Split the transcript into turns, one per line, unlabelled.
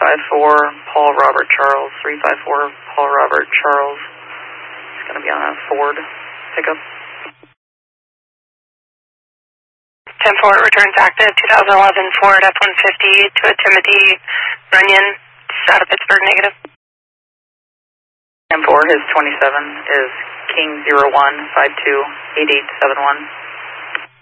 Paul Robert Charles. 354 Paul Robert Charles. It's going to be on a Ford pickup.
10-4 returns active, 2011 Ford F-150 to a Timothy Runyon, out of Pittsburgh, negative.
10-4, his 27 is King 01528871.